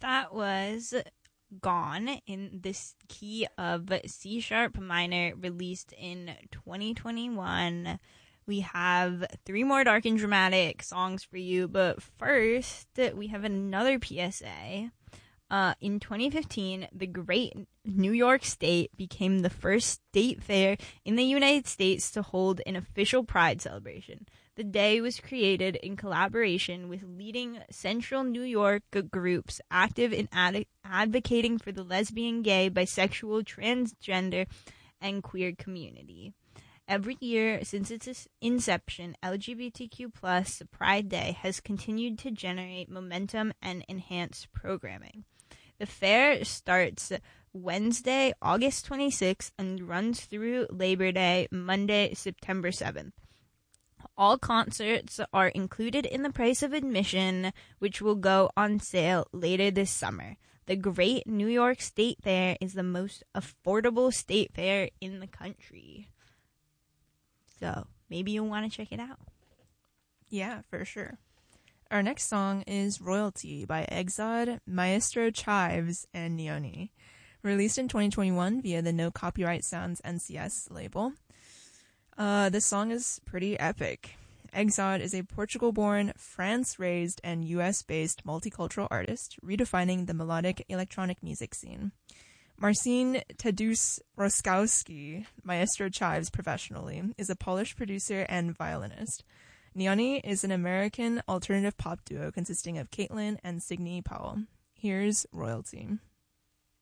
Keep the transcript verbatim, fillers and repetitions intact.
That was Gone in this key of C sharp minor, released in twenty twenty-one. We have three more dark and dramatic songs for you, but first we have another P S A. Uh, in twenty fifteen, the great New York State became the first state fair in the United States to hold an official Pride celebration. The day was created in collaboration with leading Central New York groups active in ad- advocating for the lesbian, gay, bisexual, transgender, and queer community. Every year since its inception, L G B T Q plus Pride Day has continued to generate momentum and enhance programming. The fair starts Wednesday, August twenty-sixth, and runs through Labor Day, Monday, September seventh. All concerts are included in the price of admission, which will go on sale later this summer. The Great New York State Fair is the most affordable state fair in the country. So maybe you'll want to check it out. Yeah, for sure. Our next song is Royalty by Exod, Maestro Chives, and Neoni. Released in twenty twenty-one via the No Copyright Sounds N C S label. Uh, this song is pretty epic. Exod is a Portugal-born, France-raised, and U S-based multicultural artist, redefining the melodic electronic music scene. Marcin Tadeusz Roskowski, Maestro Chives professionally, is a Polish producer and violinist. Neoni is an American alternative pop duo consisting of Caitlin and Signe Powell. Here's Royalty.